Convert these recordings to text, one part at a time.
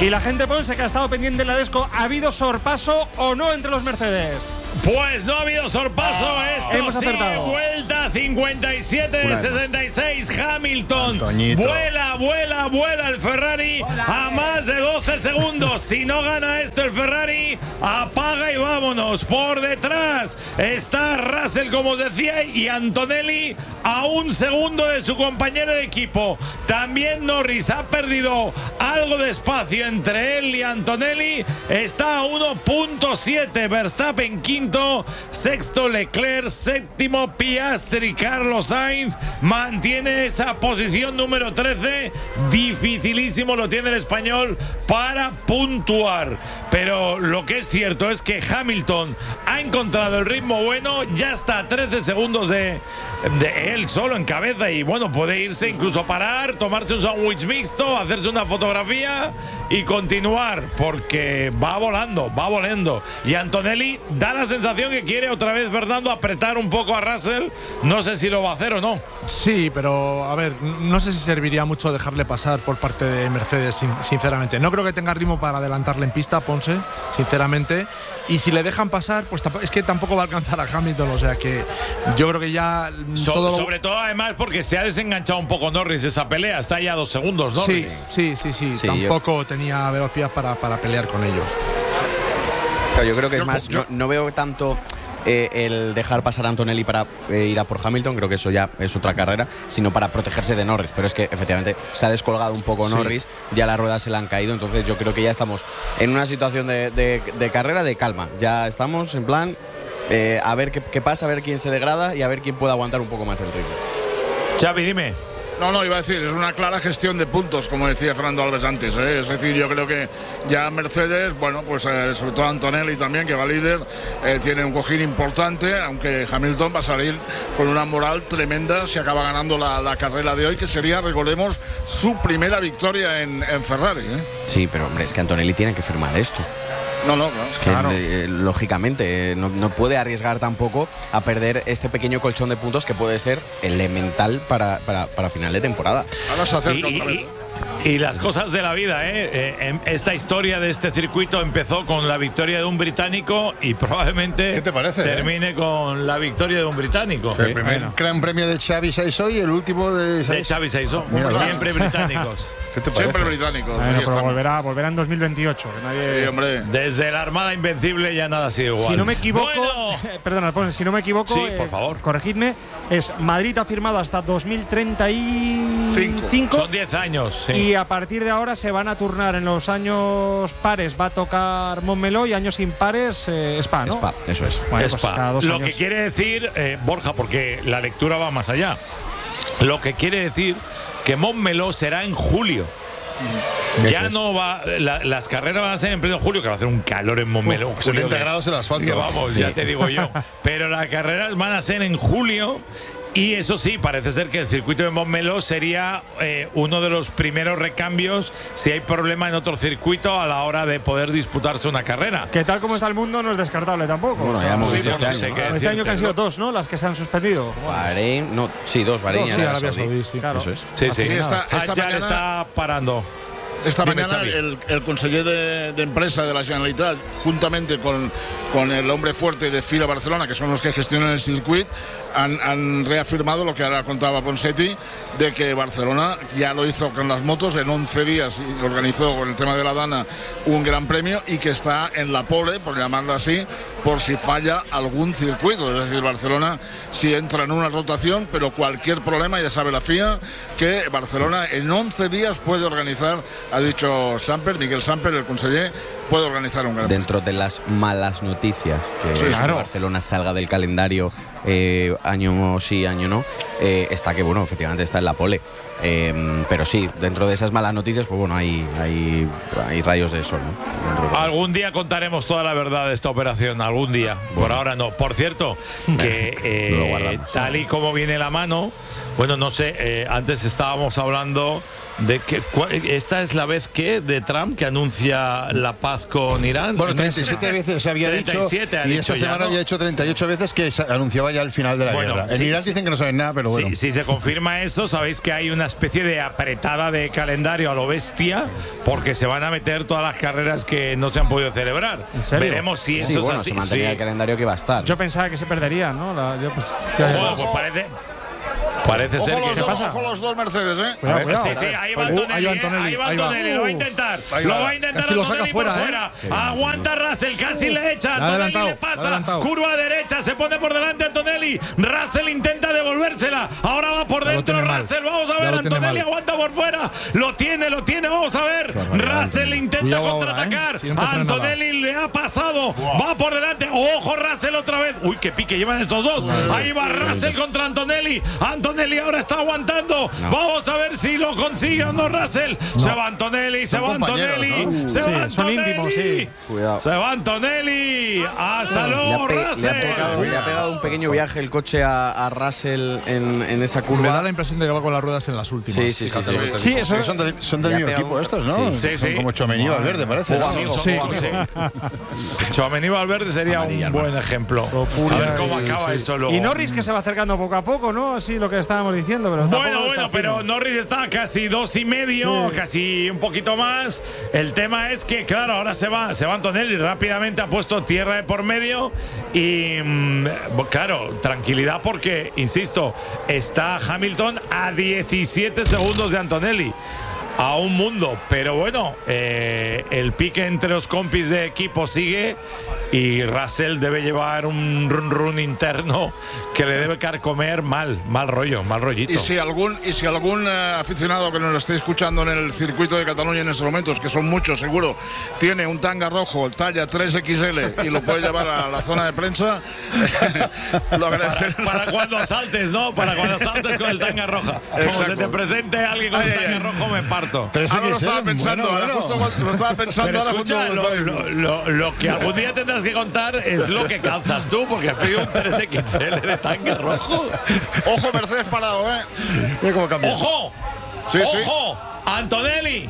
Y la gente, Ponce, que ha estado pendiente en la Desco, ¿ha habido sorpaso o no entre los Mercedes? Pues no ha habido sorpaso. Esto sigue vuelta 57-66. Hamilton vuela el Ferrari a más de 12 segundos. Si no gana esto el Ferrari, apaga y vámonos. Por detrás está Russell, como os decía, y Antonelli a 1 segundo de su compañero de equipo. También Norris ha perdido algo de espacio entre él y Antonelli. Está a 1.7. Verstappen quinto, sexto Leclerc, séptimo Piastri. Carlos Sainz mantiene esa posición número 13. Dificilísimo lo tiene el español para puntuar. Pero lo que es cierto es que Hamilton ha encontrado el ritmo bueno. Ya está a 13 segundos de él solo en cabeza. Y bueno, puede irse, incluso parar, tomarse un sándwich mixto, hacerse una fotografía y continuar, porque va volando. Y Antonelli da la sensación que quiere otra vez, Fernando, apretar un poco a Russell. No sé si lo va a hacer o no. Sí, pero a ver, no sé si serviría mucho dejarle pasar por parte de Mercedes, sinceramente. No creo que tenga ritmo para adelantarle en pista, Ponce, sinceramente. Y si le dejan pasar, pues es que tampoco va a alcanzar a Hamilton. O sea que yo creo que ya sobre todo además porque se ha desenganchado un poco Norris de esa pelea. Está ya a 2 segundos Norris. Sí. Tampoco tenía velocidad para pelear con ellos. Claro, yo creo que es más, no veo tanto el dejar pasar a Antonelli para ir a por Hamilton. Creo que eso ya es otra carrera, sino para protegerse de Norris. Pero es que efectivamente se ha descolgado un poco Norris, ya las ruedas se le han caído. Entonces yo creo que ya estamos en una situación de carrera de calma. Ya estamos en plan a ver qué pasa, a ver quién se degrada y a ver quién puede aguantar un poco más el ritmo. Xavi, dime. No, iba a decir, es una clara gestión de puntos, como decía Fernando Alves antes, ¿eh? Es decir, yo creo que ya Mercedes, bueno, pues sobre todo Antonelli también, que va líder, tiene un cojín importante, aunque Hamilton va a salir con una moral tremenda si acaba ganando la carrera de hoy, que sería, recordemos, su primera victoria en Ferrari, ¿eh? Sí, pero hombre, es que Antonelli tiene que firmar esto. No, es que claro. Lógicamente no puede arriesgar tampoco a perder este pequeño colchón de puntos que puede ser elemental para final de temporada. Ahora se acerca otra vez. Y las cosas de la vida, esta historia de este circuito empezó con la victoria de un británico y probablemente ¿qué te parece, termine con la victoria de un británico. El primer Gran Premio de Xavi Saisó y el último de Xavi Saisó. Siempre británicos. ¿Qué te parece? Siempre británicos. Bueno, pero volverá en 2028. Sí, hombre. Desde la Armada Invencible ya nada ha sido igual. Si no me equivoco, perdona, si no me equivoco, sí, por favor, corregidme, es Madrid ha firmado hasta 2035. Son 10 años, sí. Y a partir de ahora se van a turnar en los años pares, va a tocar Montmeló, y años impares Spa, ¿no? Spa, eso es. Bueno, Spa. Pues cada 2 lo años. que quiere decir, Borja, porque la lectura va más allá, lo que quiere decir que Montmeló será en julio. Ya no va, las carreras van a ser en pleno julio, que va a hacer un calor en Montmeló. 70 grados en asfalto. Que vamos, ya te digo yo. Pero las carreras van a ser en julio. Y eso sí, parece ser que el circuito de Montmeló sería uno de los primeros recambios si hay problema en otro circuito a la hora de poder disputarse una carrera. Que tal como está el mundo no es descartable tampoco. Bueno, ya hemos visto este año. Este año que han sido 2, ¿no? Las que se han suspendido. Bahrein, 2, Bahrein y Arabia Saudí, sí, claro. Eso es. Sí. Esta mañana está parando. Esta Dime, mañana el conseller de empresa de la Generalitat, juntamente con el hombre fuerte de FIA Barcelona, que son los que gestionan el circuito, han reafirmado lo que ahora contaba Ponseti, de que Barcelona ya lo hizo con las motos en 11 días y organizó con el tema de la Dana un gran premio, y que está en la pole, por llamarlo así, por si falla algún circuito. Es decir, Barcelona si entra en una rotación, pero cualquier problema, ya sabe la FIA que Barcelona en 11 días puede organizar, ha dicho Miguel Samper, el conseller, puede organizar un gran premio. Dentro de las malas noticias, que es que Barcelona salga del calendario año sí, año no, está que, bueno, efectivamente está en la pole. Pero sí, dentro de esas malas noticias, pues bueno, hay rayos de sol, ¿no? Algún día contaremos toda la verdad de esta operación, algún día. Bueno. Por ahora no. Por cierto, que tal y como viene la mano, bueno, no sé, antes estábamos hablando esta es la vez de Trump que anuncia la paz con Irán. Bueno, 37 veces había 37 dicho, y esta semana había hecho 38 veces que anunciaba ya el final de la guerra. En Irán dicen que no saben nada, pero bueno. Si se confirma eso, sabéis que hay una especie de apretada de calendario a lo bestia, porque se van a meter todas las carreras que no se han podido celebrar. ¿En serio? Veremos si eso es así. Se mantenía el calendario que va a estar. Yo pensaba que se perdería, ¿no? Pues parece ser que Ojo los dos Mercedes, ¿eh? Cuidado. Sí, ahí va Antonelli, lo va a intentar. Lo va a intentar Casi lo saca Antonelli por fuera, fuera. Aguanta Russell, casi le echa. Antonelli le pasa. Curva derecha, se pone por delante Antonelli. Russell intenta devolvérsela. Ahora va por dentro Russell. Vamos a ver, Antonelli aguanta por fuera. Lo tiene, vamos a ver. Russell intenta contraatacar. Antonelli le ha pasado. Va por delante. Ojo, Russell otra vez. Uy, qué pique llevan estos dos. Ahí va Russell contra Antonelli. Antonelli ahora está aguantando. Vamos a ver si lo consigue o no Russell. Se va Antonelli, se va Antonelli. Se va Antonelli. Cuidado. Se va Antonelli. Hasta luego, Russell. Le ha pegado un pequeño viaje el coche a Russell en esa curva. Me da la impresión de que va con las ruedas en las últimas. Sí. Eso Son del mismo equipo estos, ¿no? Sí. Son como Tchouaméni y Valverde, parece. Sí. Tchouaméni y Valverde sería un buen ejemplo. A ver cómo acaba eso luego. Y Norris, que se va acercando poco a poco, ¿no? Así lo que estábamos diciendo. Pero Bueno, pero Norris está casi 2,5, casi un poquito más. El tema es que, claro, ahora se va Antonelli, rápidamente ha puesto tierra de por medio y, claro, tranquilidad porque, insisto, está Hamilton a 17 segundos de Antonelli. A un mundo, pero bueno, el pique entre los compis de equipo sigue y Russell debe llevar un run interno que le debe carcomer mal rollito. Y si algún aficionado que nos esté escuchando en el circuito de Cataluña en estos momentos, que son muchos seguro, tiene un tanga rojo talla 3XL y lo puede llevar a la zona de prensa, lo agradeceré. Para cuando saltes, ¿no? Para cuando saltes con el tanga roja. Como se te presente alguien con el tanga rojo, me parto. Lo estaba pensando, lo estaba pensando. Pero escucha, lo que algún día tendrás que contar es lo que calzas tú, porque has pedido un 3XL de tanga rojo. Ojo, Mercedes parado, ¿eh? Mira cómo cambia. ¡Ojo! ¡Ojo! Antonelli.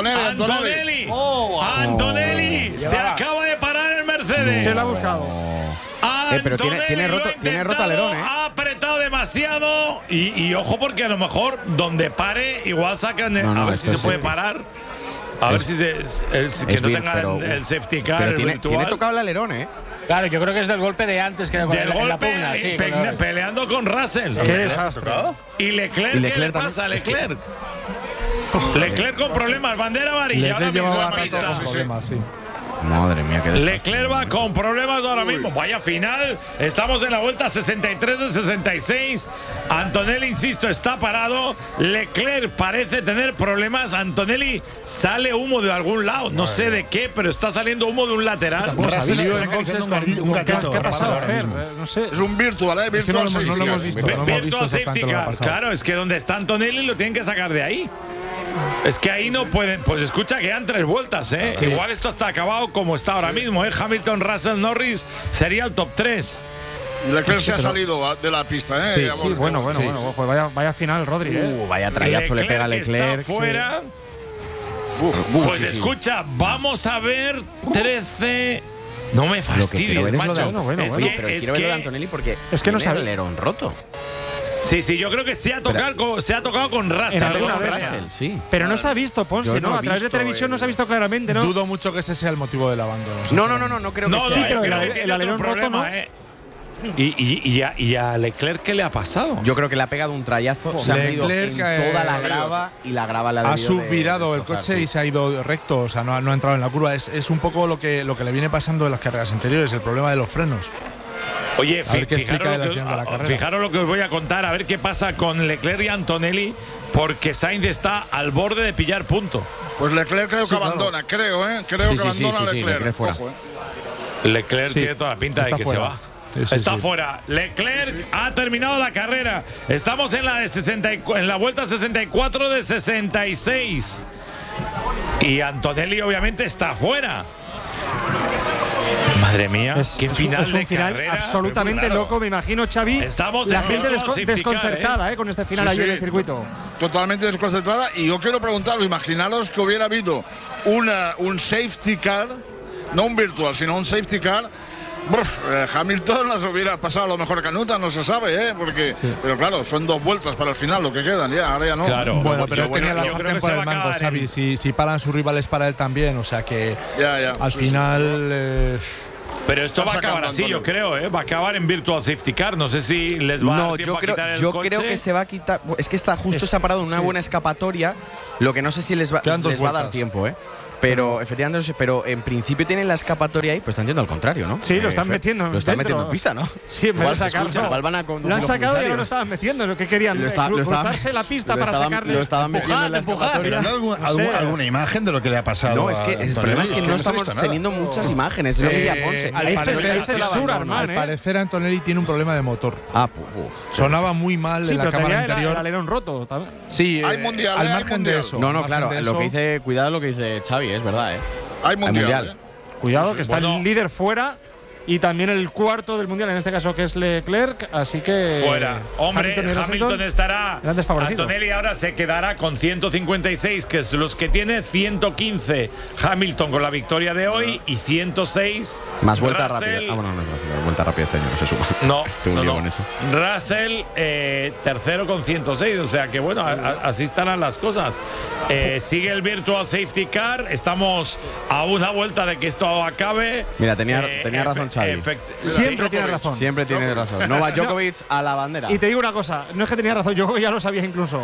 Se acaba de parar el Mercedes. se lo ha buscado. Pero tiene roto alerón, ¿eh? Ha apretado demasiado y ojo, porque a lo mejor donde pare igual sacan a ver si se puede parar. A ver si que no tenga el safety car, pero el tiene virtual. tocado el alerón, ¿eh? Claro, yo creo que es del golpe de antes que Del en la golpe, pugna. Sí, peleando con Russell. Qué desastre. ¿Y Leclerc qué le pasa a Leclerc? Leclerc con problemas, bandera amarilla ahora mismo en la pista. Madre mía, qué desastre. Leclerc va con problemas ahora mismo. Vaya final. Estamos en la vuelta 63 de 66. Antonelli, insisto, está parado. Leclerc parece tener problemas. Antonelli sale humo de algún lado. No sé de qué, pero está saliendo humo de un lateral. Un gatito. ¿Qué ha pasado, Fer? No sé. Es un virtual, ¿eh? Virtual no lo hemos visto. Virtual safety car. Claro, es que donde está Antonelli lo tienen que sacar de ahí. Es que ahí no pueden. Pues escucha, quedan 3 vueltas, ¿eh? Sí. Igual esto está acabado como está ahora mismo, ¿eh? Hamilton, Russell, Norris sería el top 3. Y Leclerc se ha salido de la pista, ¿eh? Sí, bueno, ojo, vaya final, Rodri, ¿eh? Vaya trayazo le pega a Leclerc. Está fuera. Pues escucha, vamos a ver 13. No me fastidies, macho. Pero quiero ver lo de Antonelli porque es que no sabe el alerón roto. Sí, yo creo que se ha tocado con Russell. alguna vez. Sí. Pero no se ha visto, Ponce, ¿no? A través de televisión no se ha visto claramente, ¿no? Dudo mucho que ese sea el motivo del abandono. No creo que sea. Sí, pero el alerón roto, ¿no? ¿Y a Leclerc qué le ha pasado? Yo creo que le ha pegado un trayazo. Se ha ido en toda la grava y la grava la ha subvirado el coche y se ha ido recto. O sea, no ha entrado en la curva. Es un poco lo que le viene pasando en las carreras anteriores, el problema de los frenos. Oye, fijaros lo que os voy a contar, a ver qué pasa con Leclerc y Antonelli, porque Sainz está al borde de pillar punto. Pues Leclerc creo que abandona, creo que abandona Leclerc. Fuera. Ojo, Leclerc tiene toda la pinta de que fuera. se va. Está fuera. Leclerc ha terminado la carrera. Estamos en la vuelta 64 de 66. Y Antonelli obviamente está fuera. Madre mía, qué final es un de final carrera. absolutamente loco, me imagino, Xavi. Estamos la en gente clasificar, desconcertada con este final ayer en el circuito. Totalmente desconcertada. Y yo quiero preguntaros, imaginaros que hubiera habido un safety car, no un virtual, sino un safety car. Hamilton las hubiera pasado a lo mejor canuta, no se sabe, porque pero claro, son 2 vueltas para el final lo que quedan, ahora ya no. Claro, bueno, pero tenía la yo creo sartén que por se va el a mango, acabar Xavi. Si paran sus rivales para él también, o sea que al Sí, final. Pero esto va a Están acabar sacando, así, yo Antonio. creo, Va a acabar en Virtual Safety Car. No sé si les va a dar tiempo a quitar el yo coche. creo que se va a quitar. Es que está justo se ha parado en una buena escapatoria. Lo que no sé si les va a dar vueltas. tiempo, Pero efectivamente, pero en principio tienen la escapatoria ahí, pues están yendo al contrario, ¿no? Sí, lo están metiendo. Lo están dentro. metiendo en pista, ¿no? Sí, en vez de sacarlo. Igual van a Lo han sacado y ahora lo estaban metiendo. Lo que querían, cruzarse la pista para sacarle. Lo estaban metiendo en la escapatoria. ¿Alguna imagen de lo que le ha pasado? No, es que el problema es que no estamos teniendo muchas imágenes. Es lo que decía Ponce. Al parecer Antonelli tiene un problema de motor. Sonaba muy mal Sí, en la pero cámara tenía interior. el alerón roto. Sí, Hay mundial, al hay margen mundial. de eso. No, al margen claro. de Lo eso. que dice, cuidado lo que dice Xavi, es verdad, Hay mundial. mundial. Cuidado, que está Bueno. el líder fuera. Y también el cuarto del mundial, en este caso que es Leclerc. Así que. Fuera. Hombre, Hamilton estará. Grandes favorecidos. Antonelli ahora se quedará con 156, que es los que tiene 115. Hamilton con la victoria de hoy y 106. Más vuelta Russell. rápida. No, vuelta rápida este año, no se suma. No, Tengo un lío no. con eso. Russell, tercero con 106. O sea que bueno, así estarán las cosas. Sigue el Virtual Safety Car. Estamos a una vuelta de que esto acabe. Mira, tenía razón Xavi. Siempre tiene razón. Siempre tiene razón. Novak Djokovic a la bandera. Y te digo una cosa, no es que tenía razón, yo ya lo sabía incluso.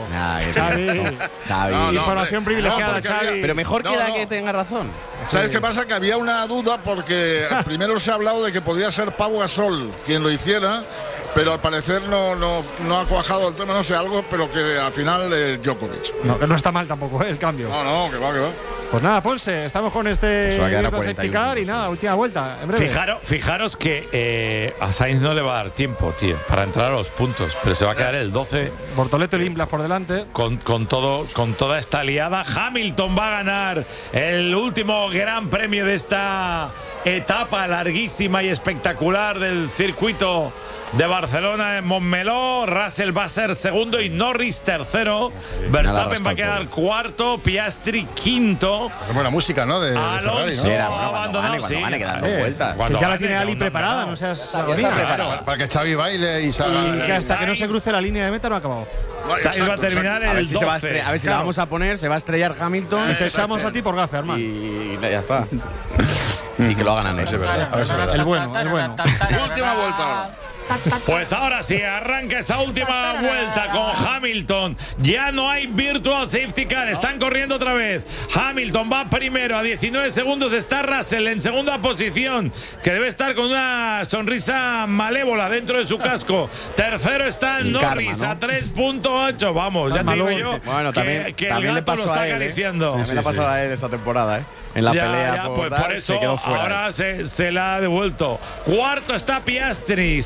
Xavi. Información privilegiada, Xavi. Pero mejor queda que tenga razón. ¿Sabes qué pasa? Que había una duda porque primero se ha hablado de que podía ser Pau Gasol quien lo hiciera, pero al parecer no ha cuajado el tema, no sé, algo, pero que al final es Djokovic. No, que no está mal tampoco, el cambio. No, que va. Pues nada, Ponce, estamos con este Se va a quedar a Virtual Safety 41 Car y nada, última vuelta, en breve. Fijaros que a Sainz no le va a dar tiempo, tío, para entrar a los puntos, pero se va a quedar el 12 Bortoleto y Limblas por delante. con toda esta liada. Hamilton va a ganar el último gran premio de esta etapa larguísima y espectacular del circuito de Barcelona en Montmeló. Russell va a ser segundo y Norris tercero. Verstappen va a quedar cuarto, Piastri quinto. Buena música, ¿no? De Ferrari, Alonso ¿no? Era, ha bueno, abandonado, cuando gane, quedando vueltas. Que ya la tiene Ali preparada, no seas Claro, para que Xavi baile y salga. Y que hasta que no se cruce la línea de meta no ha acabado. Sainz va a terminar en A ver el si 12. a ver si la vamos a poner, se va a estrellar Hamilton Y te echamos a ti por gafe, hermano. y ya está. Y que lo hagan a él. El bueno. Última vuelta. Pues ahora sí, arranca esa última vuelta con Hamilton. Ya no hay Virtual Safety Car, están corriendo otra vez. Hamilton va primero, a 19 segundos está Russell en segunda posición, que debe estar con una sonrisa malévola dentro de su casco. Tercero está Y Norris, karma, ¿no? a 3.8. Vamos, ya te digo yo Bueno, también, que el también le gato lo pasó está a él, acariciando. También le ha pasado a él esta temporada, En la pelea pues tal, por eso se quedó fuera. ahora se la ha devuelto. Cuarto está Piastri.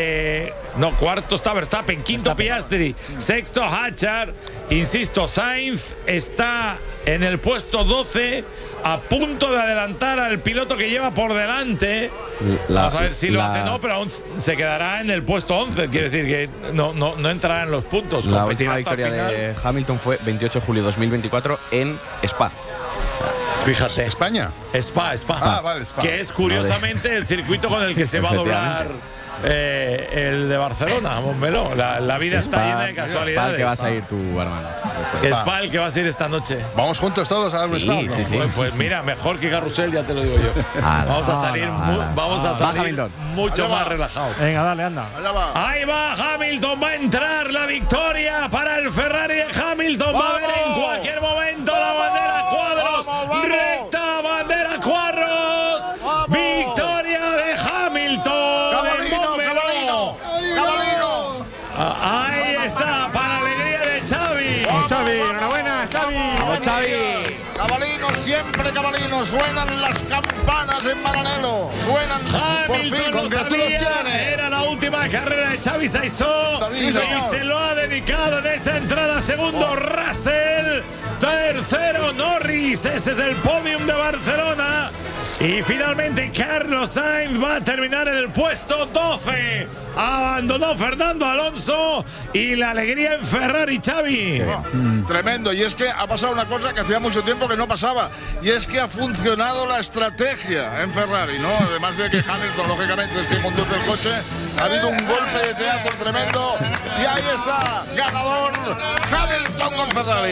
Cuarto está Verstappen. Quinto Piastri. Sexto Hatchard. Insisto, Sainz está en el puesto 12, a punto de adelantar al piloto que lleva por delante. Vamos a ver si lo hace, no, pero aún se quedará en el puesto 11. Quiere decir que no entrará en los puntos. La Competirá última hasta el victoria final. de Hamilton fue 28 de julio de 2024 en Spa. Fíjate. España. Spa. Ah, vale, Spa. Que es curiosamente el circuito con el que se va a doblar el de Barcelona, Montmeló. La vida está llena de casualidades. Spa, que vas a ir tú, hermano. Spa el que vas a ir esta noche. Vamos juntos todos a dar un Sí, Spa. ¿no? sí, sí. Pues mira, mejor que Carrusel, ya te lo digo yo. Vamos a salir, Hamilton. mucho Allá más va. relajados. Venga, dale, anda. Allá va. Ahí va Hamilton, va a entrar la victoria para el Ferrari de Hamilton. Va a haber en cualquier momento la bandera cuadros. ¡Vamos! Recta bandera cuadros. Victoria de Hamilton. en Montmeló. ¡Cabalino! Ahí está, para alegría de Xavi. Xavi, enhorabuena, Xavi. ¡Vamos, Xavi! Cabalino, siempre cabalino. Suenan las campanas en paralelo. Suenan por fin. Hamilton lo sabía, Congratulaciones. era la última carrera de Xavi Saizó Sí, y señor. se lo ha dedicado en esa entrada. Segundo Russell, tercero Norris. Ese es el podium de Barcelona. Y finalmente Carlos Sainz va a terminar en el puesto 12. Abandonó Fernando Alonso y la alegría en Ferrari, Xavi. Tremendo. Y es que ha pasado una cosa que hacía mucho tiempo que no pasaba. Y es que ha funcionado la estrategia en Ferrari, ¿no? Además de que Hamilton, lógicamente, es quien conduce el coche. Ha habido un golpe de teatro tremendo. Y ahí está, ganador Hamilton con Ferrari.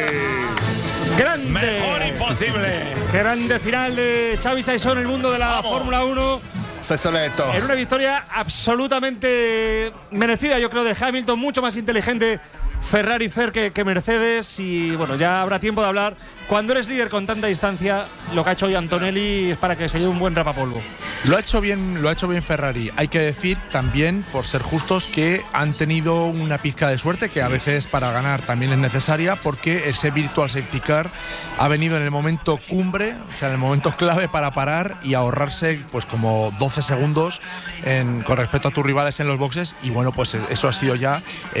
Grande. Mejor imposible. Grande final de Xavi Saison en el mundo de la Fórmula 1. En una victoria absolutamente merecida, yo creo, de Hamilton, mucho más inteligente Ferrari que Mercedes. Y bueno, ya habrá tiempo de hablar. Cuando eres líder con tanta distancia, lo que ha hecho hoy Antonelli es para que se lleve un buen rapapolvo. Lo ha hecho bien Ferrari. Hay que decir también, por ser justos, que han tenido una pizca de suerte que a veces para ganar también es necesaria, porque ese Virtual Safety Car ha venido en el momento cumbre, o sea, en el momento clave para parar y ahorrarse pues como 12 segundos con respecto a tus rivales en los boxes. Y bueno, pues eso ha sido ya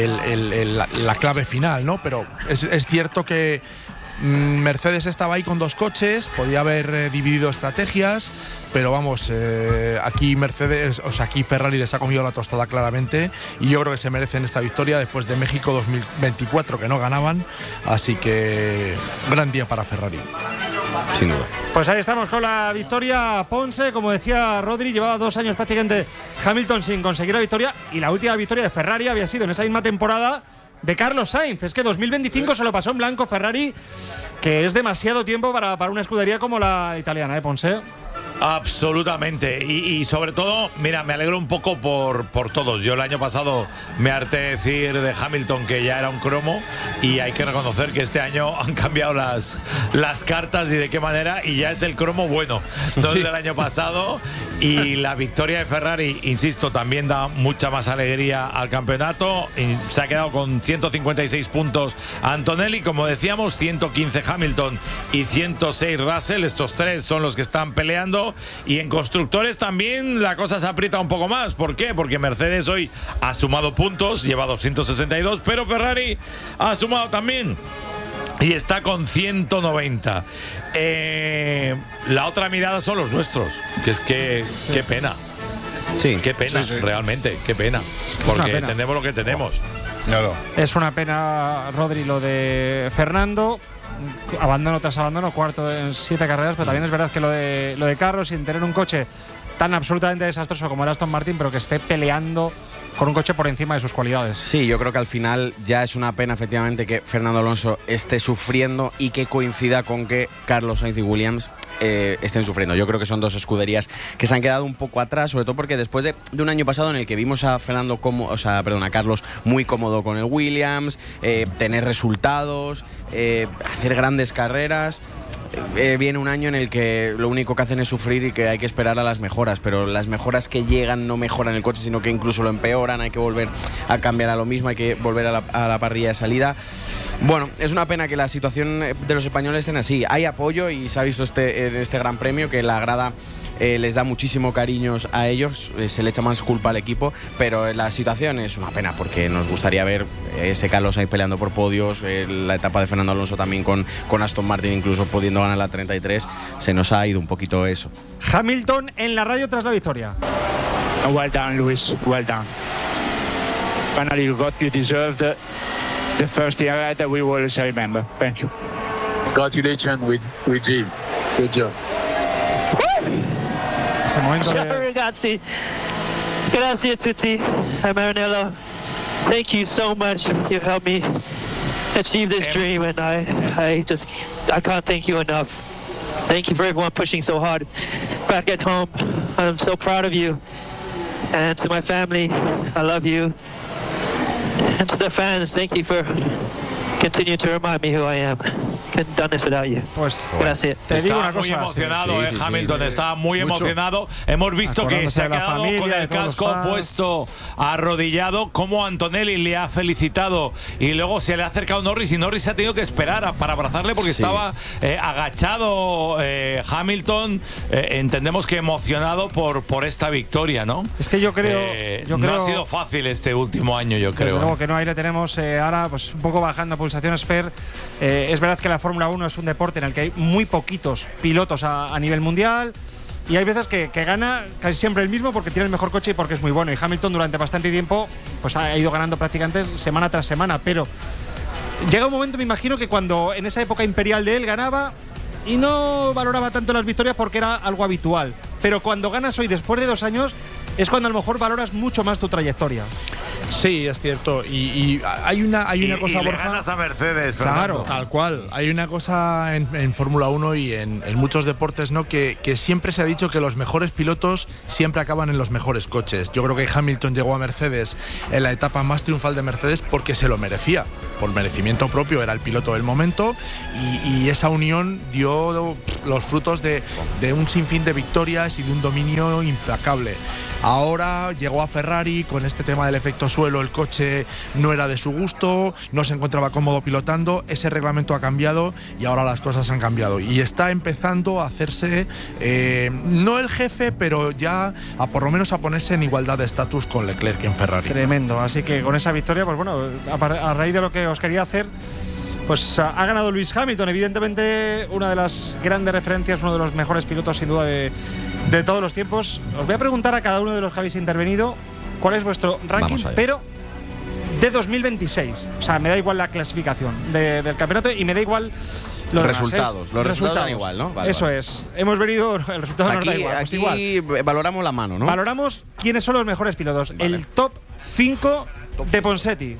la clave final, ¿no? Pero es cierto que Mercedes estaba ahí con dos coches, podía haber dividido estrategias, pero vamos, aquí Ferrari les ha comido la tostada claramente, y yo creo que se merecen esta victoria después de México 2024, que no ganaban, así que gran día para Ferrari. Sin duda. Pues ahí estamos con la victoria. Ponce, como decía Rodri, llevaba 2 años prácticamente Hamilton sin conseguir la victoria, y la última victoria de Ferrari había sido en esa misma temporada de Carlos Sainz. Es que 2025 se lo pasó en blanco Ferrari, que es demasiado tiempo para una escudería como la italiana, Ponce. Absolutamente, y sobre todo, mira, me alegro un poco por todos. Yo el año pasado me harté de decir de Hamilton que ya era un cromo, y hay que reconocer que este año han cambiado las cartas, y de qué manera, y ya es el cromo bueno, no el del año pasado. Y la victoria de Ferrari, insisto, también da mucha más alegría al campeonato. Y se ha quedado con 156 puntos Antonelli, como decíamos, 115 Hamilton y 106 Russell. Estos tres son los que están peleando. Y en constructores también la cosa se aprieta un poco más. ¿Por qué? Porque Mercedes hoy ha sumado puntos, lleva 262, pero Ferrari ha sumado también y está con 190. La otra mirada son los nuestros, que es que qué pena. Sí. Qué pena, realmente, qué pena. Porque tenemos lo que tenemos. No. Es una pena, Rodri, lo de Fernando. Abandono tras abandono, cuarto en 7 carreras, pero también es verdad que lo de Carlos, sin tener un coche tan absolutamente desastroso como el Aston Martin, pero que esté peleando con un coche por encima de sus cualidades. Sí, yo creo que al final ya es una pena, efectivamente, que Fernando Alonso esté sufriendo y que coincida con que Carlos Sainz y Williams estén sufriendo. Yo creo que son dos escuderías que se han quedado un poco atrás, sobre todo porque después de un año pasado en el que vimos a Carlos muy cómodo con el Williams, tener resultados, hacer grandes carreras. Viene un año en el que lo único que hacen es sufrir y que hay que esperar a las mejoras, pero las mejoras que llegan no mejoran el coche, sino que incluso lo empeoran. Hay que volver a cambiar a lo mismo, hay que volver a la parrilla de salida. Bueno, es una pena que la situación de los españoles estén así. Hay apoyo y se ha visto en este Gran Premio que la grada les da muchísimo cariño a ellos, se le echa más culpa al equipo, pero la situación es una pena porque nos gustaría ver ese Carlos ahí peleando por podios, la etapa de Fernando Alonso también con Aston Martin incluso pudiendo ganar la 33, se nos ha ido un poquito eso. Hamilton en la radio tras la victoria. Well done, Lewis, well done. Finally you deserved the first year that we will remember. Thank you. Congratulations with Jim. Good job. Ese momento Ragazzi, grazie a tutti. Maranello, thank you so much. You helped me achieve this dream, and I can't thank you enough. Thank you for everyone pushing so hard back at home. I'm so proud of you. And to my family, I love you. And to the fans, thank you for continuing to remind me who I am. Couldn't have done this without you. Pues gracias. Te digo una cosa. Muy emocionado, sí, Hamilton está muy mucho emocionado. Hemos visto que se ha quedado familia, con el casco puesto arrodillado, como Antonelli le ha felicitado y luego se le ha acercado Norris y Norris se ha tenido que esperar para abrazarle porque estaba agachado Hamilton, entendemos que emocionado por esta victoria, ¿no? Es que yo creo no ha sido fácil este último año, yo creo. Luego que no, ahí le tenemos ahora pues un poco bajando pulsaciones, Fer. Es verdad que la Fórmula 1 es un deporte en el que hay muy poquitos pilotos a nivel mundial. Y hay veces que gana casi siempre el mismo porque tiene el mejor coche y porque es muy bueno. Y Hamilton durante bastante tiempo pues ha ido ganando prácticamente semana tras semana. Pero llega un momento, me imagino, que cuando en esa época imperial de él ganaba y no valoraba tanto las victorias porque era algo habitual. Pero cuando ganas hoy, después de 2 años, es cuando a lo mejor valoras mucho más tu trayectoria. Sí, es cierto. Y hay una cosa, y le Borja. ganas a Mercedes, Fernando. Claro, tal cual. Hay una cosa en Fórmula 1 y en muchos deportes, ¿no? Que siempre se ha dicho que los mejores pilotos siempre acaban en los mejores coches. Yo creo que Hamilton llegó a Mercedes en la etapa más triunfal de Mercedes porque se lo merecía. Por merecimiento propio, era el piloto del momento y esa unión dio los frutos de un sinfín de victorias y de un dominio implacable. Ahora llegó a Ferrari con este tema del efecto suelo, el coche no era de su gusto, no se encontraba cómodo pilotando, ese reglamento ha cambiado y ahora las cosas han cambiado y está empezando a hacerse no el jefe, pero ya por lo menos a ponerse en igualdad de estatus con Leclerc en Ferrari. Tremendo, así que con esa victoria, pues bueno, a raíz de lo que os quería hacer, pues ha ganado Lewis Hamilton, evidentemente una de las grandes referencias, uno de los mejores pilotos sin duda de todos los tiempos. Os voy a preguntar a cada uno de los que habéis intervenido cuál es vuestro ranking, pero de 2026. O sea, me da igual la clasificación del campeonato y me da igual los resultados. Los resultados dan igual, ¿no? Vale, eso es. Hemos venido, el resultado nos da igual. Pues aquí valoramos la mano, ¿no? Valoramos quiénes son los mejores pilotos. Vale. El top 5 de Ponseti.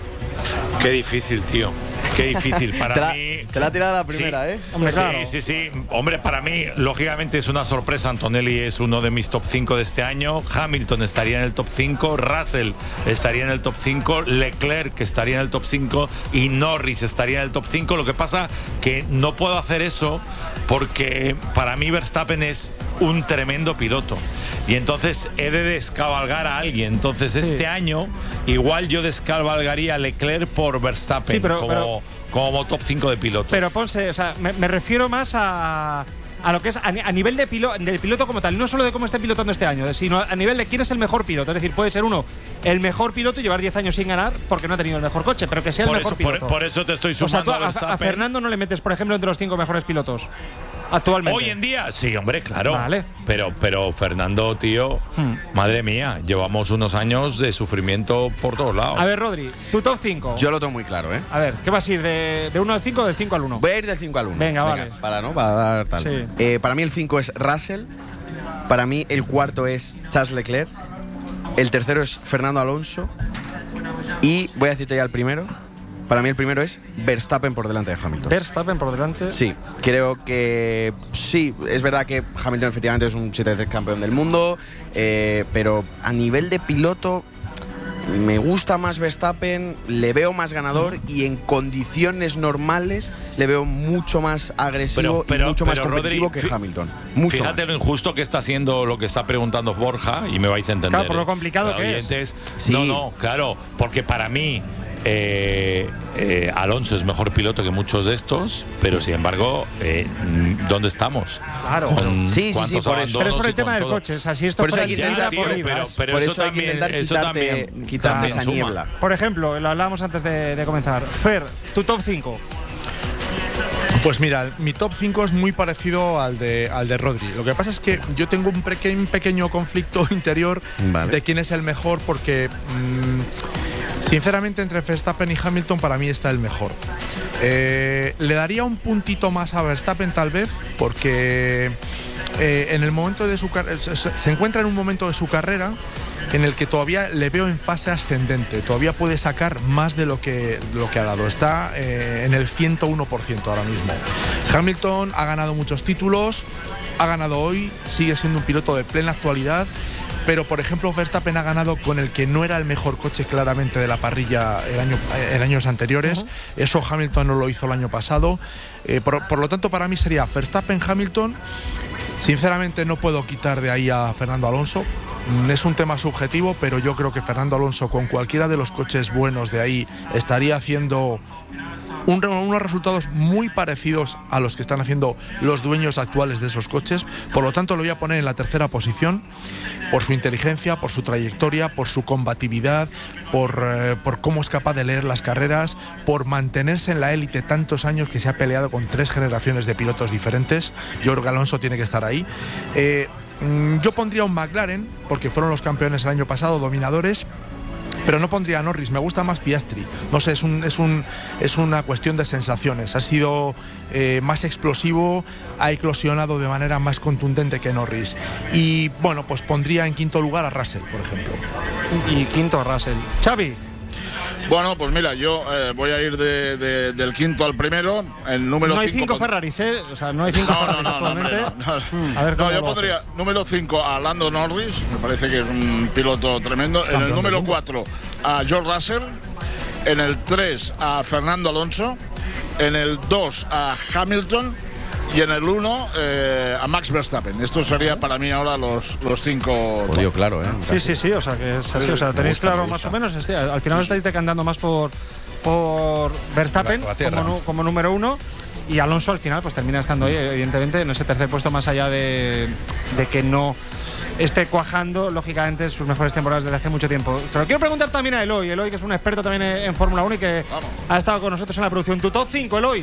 Qué difícil, tío. Qué difícil para mí. Te la ha tirado la primera, sí. ¿eh? Hombre, claro. Sí. Hombre, para mí, lógicamente, es una sorpresa. Antonelli es uno de mis top 5 de este año. Hamilton estaría en el top 5. Russell estaría en el top 5. Leclerc estaría en el top 5. Y Norris estaría en el top 5. Lo que pasa que no puedo hacer eso porque para mí Verstappen es un tremendo piloto. Y entonces he de descabalgar a alguien. Entonces este año igual yo descabalgaría a Leclerc por Verstappen, sí, pero como top 5 de pilotos. Pero Ponce, o sea, me refiero más a lo que es a nivel del piloto como tal, no solo de cómo esté pilotando este año, sino a nivel de quién es el mejor piloto. Es decir, puede ser uno el mejor piloto y llevar 10 años sin ganar porque no ha tenido el mejor coche, pero que sea el mejor piloto. Por eso te estoy sumando, o sea, a Verstappen. A Fernando no le metes, por ejemplo, entre los 5 mejores pilotos actualmente. Hoy en día, sí, hombre, claro. Vale. Pero Fernando, tío, madre mía, llevamos unos años de sufrimiento por todos lados. A ver, Rodri, tu top 5. Yo lo tengo muy claro, ¿eh? A ver, ¿qué vas a ir? ¿De 1 al 5 o del 5 al 1? Voy a ir del 5 al 1. Venga, vale. Para dar tal. Sí. Para mí el 5 es Russell. Para mí el cuarto es Charles Leclerc. El tercero es Fernando Alonso. Y voy a decirte ya el primero. Para mí el primero es Verstappen por delante de Hamilton. ¿Verstappen por delante? Sí, creo que sí, es verdad que Hamilton efectivamente es un 7 veces campeón del mundo, pero a nivel de piloto me gusta más Verstappen, le veo más ganador y en condiciones normales le veo mucho más agresivo y mucho más competitivo, Rodri, que Hamilton. Fíjate lo injusto que está haciendo lo que está preguntando Borja y me vais a entender. Claro, por lo complicado que es. Sí. No, claro, porque para mí Alonso es mejor piloto que muchos de estos, pero sin embargo, ¿dónde estamos? Claro, sí, por eso. Pero es por el tema del coche, o sea, si esto fuera pero por eso hay que intentar quitarte esa niebla. Por ejemplo, lo hablábamos antes de comenzar. Fer, tu top 5. Pues mira, mi top 5 es muy parecido al de Rodri. Lo que pasa es que yo tengo un pequeño conflicto interior de quién es el mejor porque sinceramente entre Verstappen y Hamilton para mí está el mejor. Le daría un puntito más a Verstappen tal vez porque en el momento de su carrera se encuentra en un momento de su carrera en el que todavía le veo en fase ascendente, todavía puede sacar más de lo que ha dado, está en el 101% ahora mismo. Hamilton ha ganado muchos títulos, ha ganado hoy, sigue siendo un piloto de plena actualidad, pero por ejemplo Verstappen ha ganado con el que no era el mejor coche claramente de la parrilla en años anteriores. Eso Hamilton no lo hizo el año pasado, por lo tanto para mí sería Verstappen, Hamilton. Sinceramente no puedo quitar de ahí a Fernando Alonso es un tema subjetivo, pero yo creo que Fernando Alonso con cualquiera de los coches buenos de ahí estaría haciendo unos resultados muy parecidos a los que están haciendo los dueños actuales de esos coches. Por lo tanto, lo voy a poner en la tercera posición por su inteligencia, por su trayectoria, por su combatividad, por cómo es capaz de leer las carreras, por mantenerse en la élite tantos años, que se ha peleado con 3 generaciones de pilotos diferentes. Yo creo que Alonso tiene que estar ahí. Yo pondría un McLaren, porque fueron los campeones el año pasado, dominadores, pero no pondría a Norris. Me gusta más Piastri. No sé, es una cuestión de sensaciones. Ha sido más explosivo, ha eclosionado de manera más contundente que Norris. Y bueno, pues pondría en quinto lugar a Russell, por ejemplo. Y quinto a Russell. Xavi. Bueno, pues mira, yo voy a ir del quinto al primero. El número 5. No hay 5 Ferraris, ¿eh? O sea, no hay 5 Ferraris actualmente. A ver, yo pondría número 5 a Lando Norris. Me parece que es un piloto tremendo. En el número 4 a George Russell. En el 3 a Fernando Alonso. En el 2 a Hamilton. Y en el 1 a Max Verstappen. Esto sería para mí ahora los 5. Podio claro, ¿eh? Sí, o sea, que es así. O sea, tenéis claro más o menos. Al final estáis decantando más por Verstappen como número 1. Y Alonso al final pues termina estando ahí, evidentemente, en ese tercer puesto, más allá de que no esté cuajando, lógicamente, sus mejores temporadas desde hace mucho tiempo. Se lo quiero preguntar también a Eloy, que es un experto también en Fórmula 1 y que ha estado con nosotros en la producción. Tu top 5, Eloy.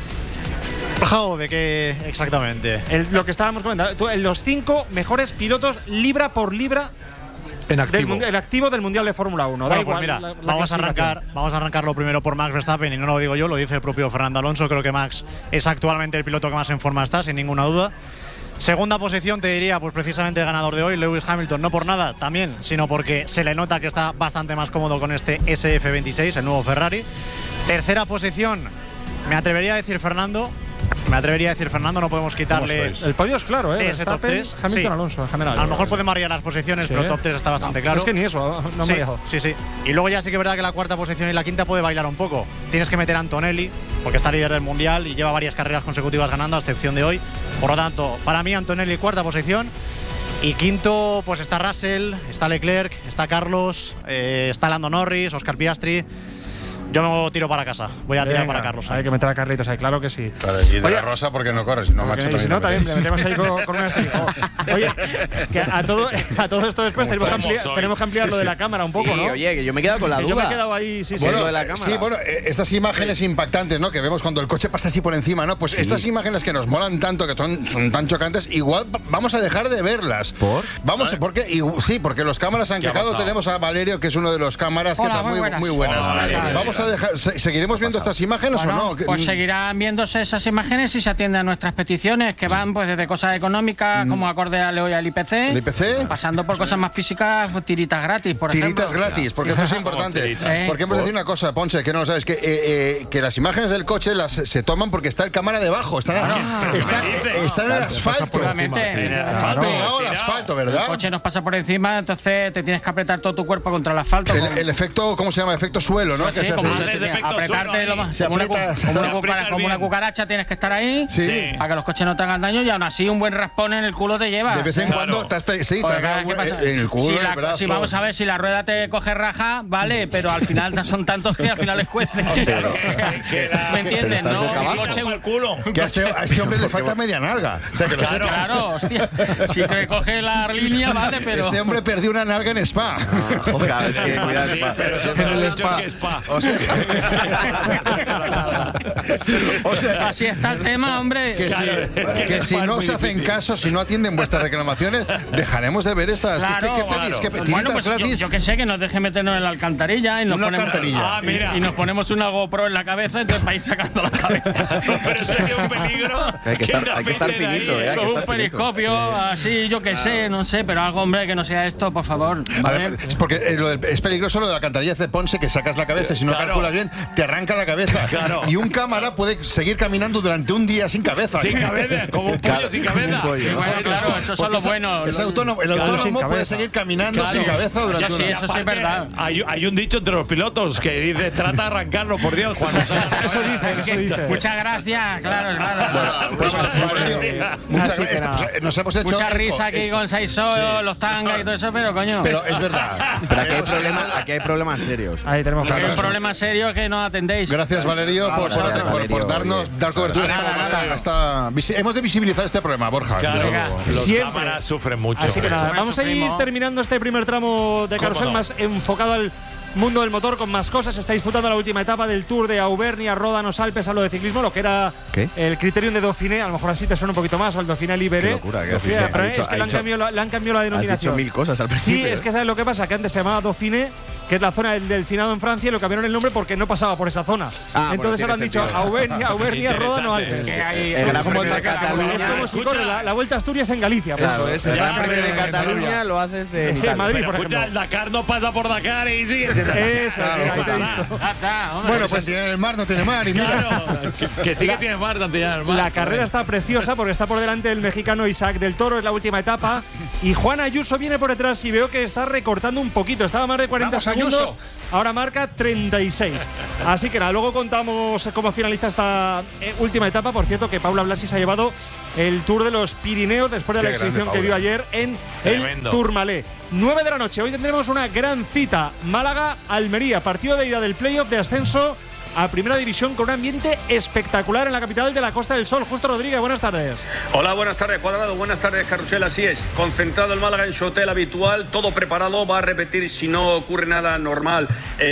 ¿De qué exactamente? Lo que estábamos comentando, los 5 mejores pilotos libra por libra en activo. El activo del Mundial de Fórmula 1. Bueno, pues mira, vamos a arrancarlo primero por Max Verstappen, y no lo digo yo, lo dice el propio Fernando Alonso. Creo que Max es actualmente el piloto que más en forma está, sin ninguna duda. Segunda posición te diría, pues precisamente el ganador de hoy, Lewis Hamilton, no por nada también, sino porque se le nota que está bastante más cómodo con este SF26, el nuevo Ferrari. Tercera posición, me atrevería a decir Fernando, no podemos quitarle. El podio es claro, ese top 3. Hamilton, sí. Alonso, en general. A lo mejor podemos variar las posiciones, pero el top 3 está bastante claro. Es que ni eso, no me dejo. Sí. Y luego ya sí que es verdad que la cuarta posición y la quinta puede bailar un poco. Tienes que meter a Antonelli, porque está líder del Mundial y lleva varias carreras consecutivas ganando, a excepción de hoy. Por lo tanto, para mí Antonelli cuarta posición. Y quinto, pues está Russell, está Leclerc, está Carlos, está Lando Norris, Oscar Piastri. Yo me tiro para casa. Voy a tirar para Carlos. Hay que meter a Carlitos ahí, claro que sí. Claro, y de la Rosa porque no corre, si no, macho, si no, también le metemos ahí con una estrella. Oye, que a todo esto después tenemos que ampliar lo de la cámara un poco, ¿no? Oye, que yo me he quedado con la duda. Yo me he quedado ahí, bueno, de la cámara. Sí, bueno, estas imágenes impactantes, ¿no? Que vemos cuando el coche pasa así por encima, ¿no? Pues estas imágenes que nos molan tanto, que son tan chocantes, igual vamos a dejar de verlas. ¿Por? Vamos, porque los cámaras han quejado. Tenemos a Valerio, que es uno de los cámaras que están muy buenas. Vamos a dejar. ¿Seguiremos viendo estas imágenes o no? Pues seguirán viéndose esas imágenes si se atienden a nuestras peticiones, que van pues desde cosas económicas, como acorde a hoy al IPC, pasando por cosas más físicas, tiritas gratis, por ejemplo. Tiritas gratis, porque eso es importante. Porque hemos de decir una cosa, Ponce, que no lo sabes, que las imágenes del coche se toman porque está el cámara debajo, están en el asfalto. Pegado al asfalto, ¿verdad? El coche nos pasa por encima, entonces te tienes que apretar todo tu cuerpo contra el asfalto. El efecto, ¿cómo se llama? Efecto suelo, ¿no? Sí, apretarte lo más. Como una cucaracha tienes que estar ahí para que los coches no te hagan daño, y aún así un buen raspón en el culo te lleva. De vez en cuando te en el culo, en el brazo. Si vamos a ver, si la rueda te coge raja, vale, pero al final son tantos que al final les cuece. ¿Me entiendes? No, el coche el culo. Que a este hombre le falta media nalga. O sea, que claro, hostia. Si te coge la línea, vale, pero. Este hombre perdió una nalga en Spa. Joder, es que cuidado, en el Spa. O sea, así está el tema, hombre. Que si no se hacen caso, si no atienden vuestras reclamaciones, dejaremos de ver estas. Claro, ¿Qué pedís? ¿Qué bueno, pues gratis? yo que sé, que nos deje meternos en la alcantarilla y nos ponemos una GoPro en la cabeza, entonces para ir sacando la cabeza. Pero sería un peligro. Hay que estar finito, con un periscopio, así, yo que sé, no sé, pero algo, hombre, que no sea esto, por favor. Porque es peligroso lo de la alcantarilla de Ponce, que sacas la cabeza y si no cae calculas bien, te arranca la cabeza. Claro. Y un cámara puede seguir caminando durante un día sin cabeza. Sin cabeza, como un pollo sin cabeza. Sí, bueno, claro, esos son los buenos. El autónomo puede seguir caminando sin cabeza durante un día. Eso sí es verdad. Hay un dicho entre los pilotos que dice, trata de arrancarlo, por Dios, Juan. Eso dice. Muchas gracias, claro. Pues, muchas gracias. Nos hemos hecho mucha risa aquí con Saisó, los tangas y todo eso, pero coño. Pero es verdad. Pero aquí hay problemas serios. Ahí tenemos hay un problema serio que no atendéis. Gracias, Valerio, por dar cobertura. Hemos de visibilizar este problema, Borja. Claro, los cámaras sufren mucho. Así que nada, vamos a ir terminando este primer tramo de carrusel más enfocado al mundo del motor con más cosas. Se está disputando la última etapa del Tour de Auvernia, Ródanos, Alpes, hablo de ciclismo, lo que era el Criterium de Dauphiné. A lo mejor así te suena un poquito más, o el Dauphiné Libéré. Qué locura, que es que le han cambiado la denominación. Has dicho mil cosas al principio. Sí, es que ¿sabes lo que pasa? Que antes se llamaba Dauphiné, que es la zona del finado en Francia, y lo cambiaron el nombre porque no pasaba por esa zona. Entonces ahora han dicho Auvernia, Ródanos, Alpes. Es que hay el Gran Premio de Cataluña. Es como si corre la Vuelta a Asturias en Galicia. Claro, el Gran Premio de Cataluña lo haces en Madrid, por ejemplo. Escucha, el Dakar no pasa por Dakar y sigue siendo eso. Bueno, pues Santillana del Mar no tiene mar. Y mira. Que sí que tiene mar, Santillana del Mar. La carrera está preciosa porque está por delante el mexicano Isaac del Toro, es la última etapa. Y Juan Ayuso viene por detrás y veo que está recortando un poquito. Estaba más de 40 segundos. Ayuso. Ahora marca 36. Así que nada, luego contamos cómo finaliza esta última etapa. Por cierto, que Paula Blasi se ha llevado el Tour de los Pirineos después de la exhibición que dio ayer en el Tourmalet. 9 de la noche. Hoy tendremos una gran cita. Málaga-Almería. Partido de ida del playoff de ascenso a Primera División con un ambiente espectacular en la capital de la Costa del Sol. Justo Rodríguez, buenas tardes. Hola, buenas tardes, Cuadrado. Buenas tardes, Carrusel. Así es. Concentrado el Málaga en su hotel habitual, todo preparado. Va a repetir, si no ocurre nada normal,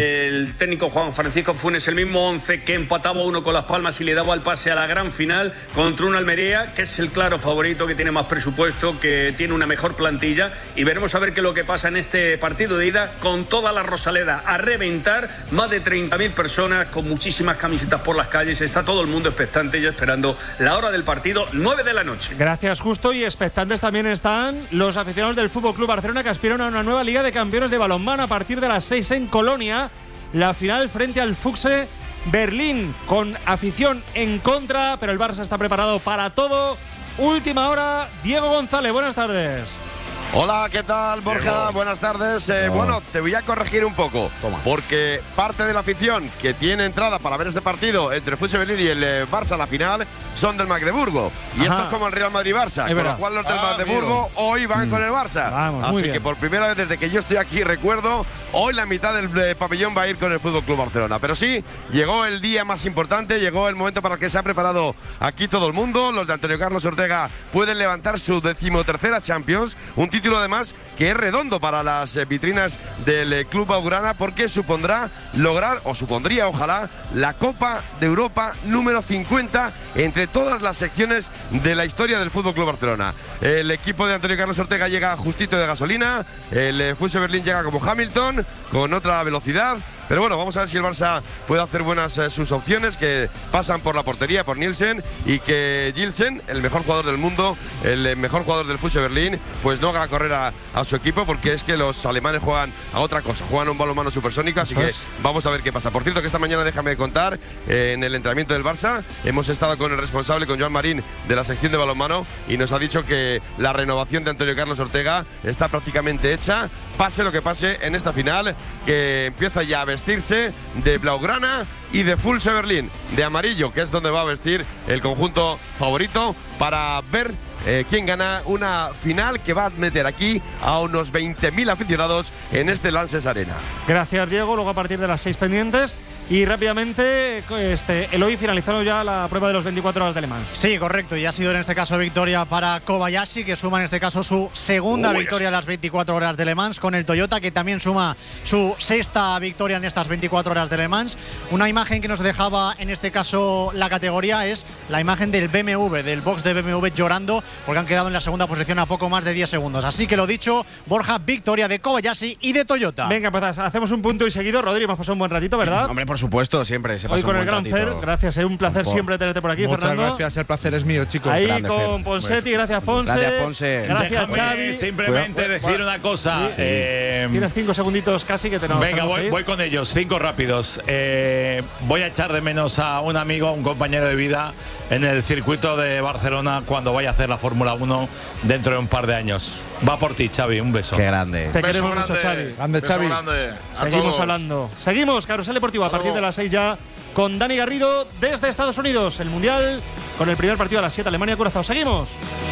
el técnico Juan Francisco Funes, el mismo 11 que empataba 1 con Las Palmas y le daba el pase a la gran final contra un Almería, que es el claro favorito, que tiene más presupuesto, que tiene una mejor plantilla. Y veremos a ver qué es lo que pasa en este partido de ida con toda la Rosaleda a reventar. Más de 30.000 personas con muchísimas camisetas por las calles. Está todo el mundo expectante ya esperando la hora del partido, 9 de la noche. Gracias, Justo. Y expectantes también están los aficionados del Fútbol Club Barcelona, que aspiran a una nueva Liga de Campeones de balonmano a partir de las 6 en Colonia. La final frente al Füchse Berlín, con afición en contra, pero el Barça está preparado para todo. Última hora, Diego González, buenas tardes. Hola, ¿qué tal, Borja? Buenas tardes. Bueno, te voy a corregir un poco. Porque parte de la afición que tiene entrada para ver este partido entre el Füchse Berlín y el Barça, la final, son del Magdeburgo. Y esto es como el Real Madrid-Barça. Con lo cual los del Magdeburgo hoy van con el Barça. Así que por primera vez desde que yo estoy aquí, recuerdo, hoy la mitad del pabellón va a ir con el Fútbol Club Barcelona. Pero sí, llegó el día más importante, llegó el momento para el que se ha preparado aquí todo el mundo. Los de Antonio Carlos Ortega pueden levantar su 13ª Champions. Un título además que es redondo para las vitrinas del Club Blaugrana, porque supondrá lograr, o supondría ojalá, la Copa de Europa número 50 entre todas las secciones de la historia del Fútbol Club Barcelona. El equipo de Antonio Carlos Ortega llega justito de gasolina, el Füchse Berlín llega como Hamilton, con otra velocidad. Pero bueno, vamos a ver si el Barça puede hacer buenas sus opciones, que pasan por la portería, por Nielsen, y que Gilsen, el mejor jugador del mundo, el mejor jugador del Füchse Berlín, pues no haga correr a su equipo, porque es que los alemanes juegan a otra cosa, juegan un balonmano supersónico, así que vamos a ver qué pasa. Por cierto, que esta mañana, déjame contar, en el entrenamiento del Barça hemos estado con el responsable, con Joan Marín, de la sección de balonmano, y nos ha dicho que la renovación de Antonio Carlos Ortega está prácticamente hecha, pase lo que pase en esta final, que empieza ya a vestirse de blaugrana y de Füchse Berlín, de amarillo, que es donde va a vestir el conjunto favorito, para ver quién gana una final que va a meter aquí a unos 20.000 aficionados en este Lanxess Arena. Gracias, Diego. Luego a partir de las 6 pendientes. Y rápidamente, Eloy, finalizaron ya la prueba de los 24 horas de Le Mans. Sí, correcto. Y ha sido en este caso victoria para Kobayashi, que suma en este caso su segunda victoria en las 24 horas de Le Mans, con el Toyota, que también suma su 6ª victoria en estas 24 horas de Le Mans. Una imagen que nos dejaba en este caso la categoría es la imagen del BMW, del box de BMW llorando, porque han quedado en la segunda posición a poco más de 10 segundos. Así que lo dicho, Borja, victoria de Kobayashi y de Toyota. Venga, pues hacemos un punto y seguido. Rodri, hemos pasado un buen ratito, ¿verdad? Hombre, por supuesto, siempre. Hoy con el gran Fer, gracias, es un placer siempre tenerte por aquí, Muchas Fernando. Gracias, el placer es mío, chicos. Ahí grande, con Ponseti, gracias Ponce. Gracias, Ponce. Gracias, Xavi. Simplemente decir una cosa. Tienes 5 segunditos casi que tenemos. Venga, voy con ellos, 5 rápidos. Voy a echar de menos a un amigo, un compañero de vida en el circuito de Barcelona cuando vaya a hacer la Fórmula 1 dentro de un par de años. Va por ti, Xavi, un beso. Qué grande. Te queremos mucho, Xavi. Grande, Xavi. Seguimos hablando. Seguimos, Carrusel Deportivo, a partir de las 6 ya, con Dani Garrido desde Estados Unidos. El Mundial con el primer partido a las 7, Alemania-Curazao. Seguimos.